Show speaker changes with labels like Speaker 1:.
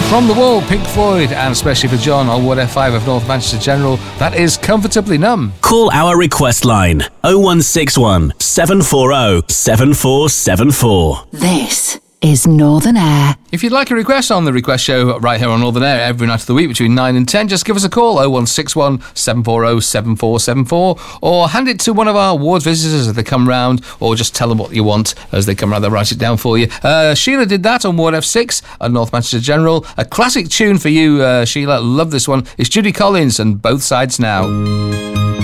Speaker 1: From the Wall, Pink Floyd, and especially for John on Word F5 of North Manchester General, that is Comfortably Numb.
Speaker 2: Call our request line 0161 740 7474.
Speaker 3: This is Northern Air.
Speaker 1: If you'd like a request on the Request Show right here on Northern Air every night of the week between 9 and 10, just give us a call 0161 740 7474, or hand it to one of our ward visitors as they come round, or just tell them what you want as they come round. They'll write it down for you. Sheila did that on Ward F6 at North Manchester General. A classic tune for you, Sheila. Love this one. It's Judy Collins and Both Sides Now.